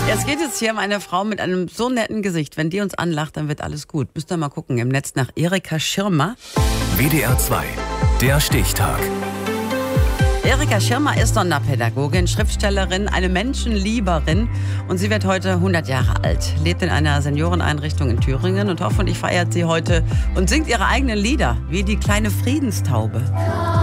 Es geht jetzt hier um eine Frau mit einem so netten Gesicht. Wenn die uns anlacht, dann wird alles gut. Müsst ihr mal gucken im Netz nach Erika Schirmer. WDR 2, der Stichtag. Erika Schirmer ist Sonderpädagogin, Schriftstellerin, eine Menschenlieberin und sie wird heute 100 Jahre alt, lebt in einer Senioreneinrichtung in Thüringen und hoffentlich feiert sie heute und singt ihre eigenen Lieder, wie die kleine Friedenstaube.